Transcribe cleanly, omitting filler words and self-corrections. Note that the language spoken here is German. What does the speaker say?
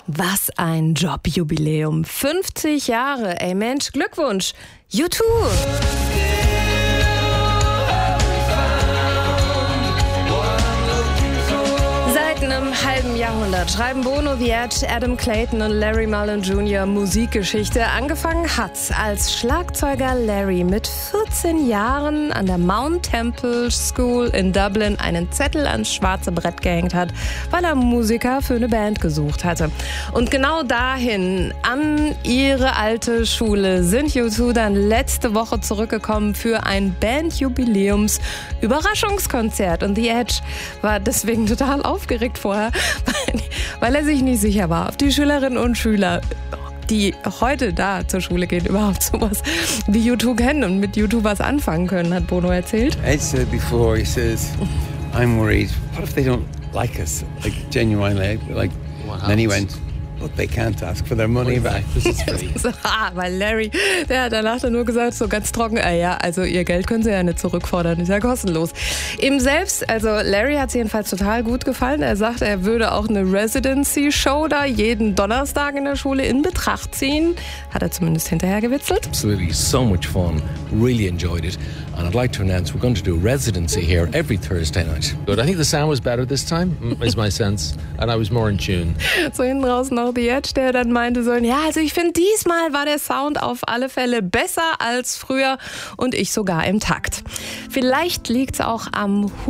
Was ein Jobjubiläum. 50 Jahre. Ey Mensch, Glückwunsch. U2. Seit einem halben Jahrhundert schreiben Bono, The Edge, Adam Clayton und Larry Mullen Jr. Musikgeschichte. Angefangen hat als Schlagzeuger Larry mit 14 Jahren an der Mount Temple School in Dublin einen Zettel ans schwarze Brett gehängt hat, weil er Musiker für eine Band gesucht hatte. Und genau dahin, an ihre alte Schule, sind U2 dann letzte Woche zurückgekommen für ein Bandjubiläums-Überraschungskonzert. Und The Edge war deswegen total aufgeregt vorher, weil er sich nicht sicher war, ob die Schülerinnen und Schüler, die heute da zur Schule gehen, überhaupt sowas wie U2 kennen und mit U2 was anfangen können, hat Bono erzählt. Ed said before, he says, I'm worried, what if they don't like us, like genuinely, like, then he went, but they can't ask for their money back. Weil Larry, der hat danach dann nur gesagt, so ganz trocken, ja, also ihr Geld können sie ja nicht zurückfordern, ist ja kostenlos. Ihm selbst, also Larry hat es jedenfalls total gut gefallen. Er sagt, er würde auch eine Residency-Show da jeden Donnerstag in der Schule in Betracht ziehen. Hat er zumindest hinterher gewitzelt. Absolutely, so much fun. Really enjoyed it. And I'd like to announce we're going to do a residency here every Thursday night. Good. I think the sound was better this time, is my sense. And I was more in tune. So hinten raus noch The Edge, der dann meinte so, ja, also ich finde, diesmal war der Sound auf alle Fälle besser als früher und ich sogar im Takt. Vielleicht liegt's auch am